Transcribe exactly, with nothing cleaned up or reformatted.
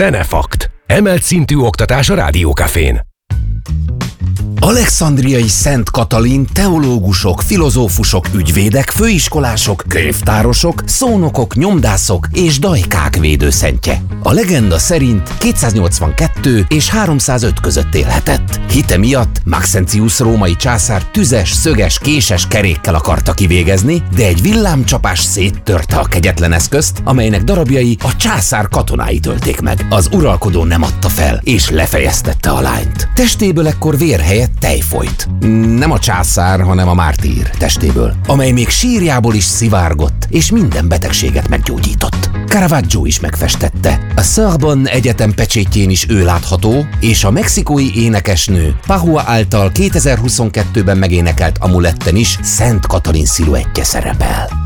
Zenefakt. Emelt szintű oktatás a Rádiókafén. Alexandriai Szent Katalin teológusok, filozófusok, ügyvédek, főiskolások, könyvtárosok, szónokok, nyomdászok és dajkák védőszentje. A legenda szerint kétszáznyolcvankettő és háromszázöt között élhetett. Hite miatt Maxentius római császár tüzes, szöges, késes kerékkel akarta kivégezni, de egy villámcsapás széttörte a kegyetlen eszközt, amelynek darabjai a császár katonái tölték meg. Az uralkodó nem adta fel, és lefejeztette a lányt. Testéből ekkor vér helyett tej folyt. Nem a császár, hanem a mártír testéből, amely még sírjából is szivárgott, és minden betegséget meggyógyított. Caravaggio is megfestette. A Sorbonne Egyetem pecsétjén is ő látható, és a mexikói énekesnő Pahua által kétezer-huszonkettőben megénekelt amuletten is Szent Katalin sziluettje szerepel.